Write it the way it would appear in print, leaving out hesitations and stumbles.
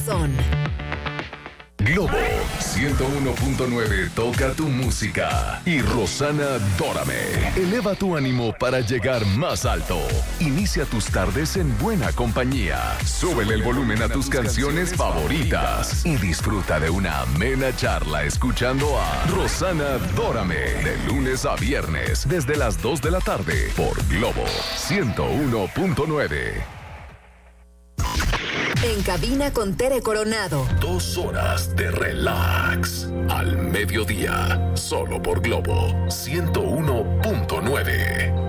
corazón. Globo 101.9 toca tu música. Y Rosana Dórame eleva tu ánimo para llegar más alto. Inicia tus tardes en buena compañía. Súbele el volumen a tus canciones favoritas y disfruta de una amena charla escuchando a Rosana Dórame de lunes a viernes desde las 2 de la tarde por Globo 101.9. En cabina con Tere Coronado. 2 horas de relax al mediodía, solo por Globo 101.9.